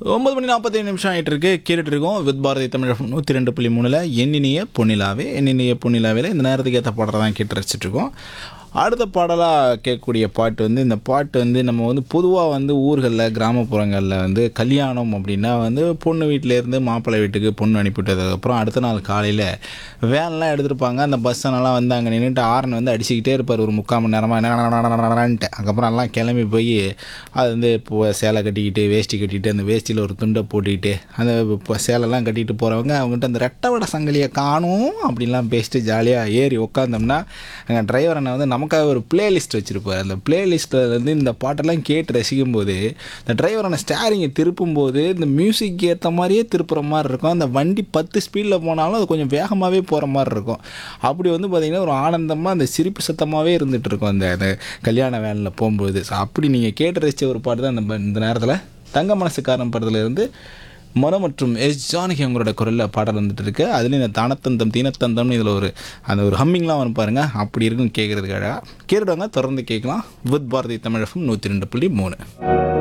9:47 ஆகிட்டு இருக்கு. கேட்டுட்டு இருக்கோம் வித் பாரதி தமிழ் 102.3 எண்ணினிய பொன்னிலாவே. எண்ணினிய பொன்னிலாவில் இந்த நேரத்துக்கு ஏற்ற பாடலை தான் கேட்டு ரசிச்சுட்டு இருக்கோம். அடுத்த பாடலாக கேட்கக்கூடிய பாட்டு வந்து இந்த பாட்டு வந்து நம்ம வந்து பொதுவாக வந்து ஊர்களில் கிராமப்புறங்களில் வந்து கல்யாணம் அப்படின்னா வந்து பொண்ணு வீட்டிலேருந்து மாப்பிள்ளை வீட்டுக்கு பொண்ணு அனுப்பிவிட்டதுக்கப்புறம் அடுத்த நாள் காலையில் வேன்லாம் எடுத்துருப்பாங்க. அந்த பஸ்ஸனெல்லாம் வந்து அங்கே நின்றுட்டு ஆரன் வந்து அடிச்சுக்கிட்டே இருப்பார் ஒரு 3/4 மணி நேரமாக என்னன்ட்டு. அதுக்கப்புறம் எல்லாம் கிளம்பி போய் அது வந்து இப்போ சேலை கட்டிக்கிட்டு வேஷ்டி கட்டிக்கிட்டு அந்த வேஷ்டியில் ஒரு துண்டை போட்டுக்கிட்டு அந்த இப்போ சேலைலாம் கட்டிகிட்டு போகிறவங்க அவங்ககிட்ட அந்த ரெட்டை வடை சங்கிலியை காணும் அப்படின்லாம் பேசிட்டு ஜாலியாக ஏறி உட்காந்தோம்னா அங்கே டிரைவர் அண்ணன் வந்து நமக்காக ஒரு பிளேலிஸ்ட் வச்சுருப்பார். அந்த பிளேலிஸ்ட்டில் வந்து இந்த பாட்டெல்லாம் கேட்டு ரசிக்கும்போது இந்த டிரைவரான ஸ்டேரிங்கை திருப்பும்போது இந்த மியூசிக் ஏற்ற மாதிரியே திருப்புற மாதிரி இருக்கும். அந்த வண்டி 10 ஸ்பீடில் போனாலும் அது கொஞ்சம் வேகமாகவே போகிற மாதிரி இருக்கும். அப்படி வந்து பார்த்திங்கன்னா ஒரு ஆனந்தமாக அந்த சிரிப்பு சத்தமாகவே இருந்துகிட்டு இருக்கும் அந்த கல்யாண வேனில் போகும்போது. ஸோ அப்படி நீங்கள் கேட்டு ரசித்த ஒரு பாட்டு தான் இந்த நேரத்தில் தங்க மனசுக்காரன் படத்துலேருந்து மனோ மற்றும் எஸ் ஜானகி அவங்களோட குரலில் பாடல் வந்துட்டு இருக்கு. அதுலேயும் இந்த தானத்தந்தம் தீனத்தந்தம்னு இதில் ஒரு ஹம்மிங்லாம் வரும் பாருங்க, அப்படி இருக்கும் கேட்குறதுக்காக கேட்டுடுவாங்க. தொடர்ந்து கேட்கலாம் வித் பாரதி தமிழ் FM 102.3.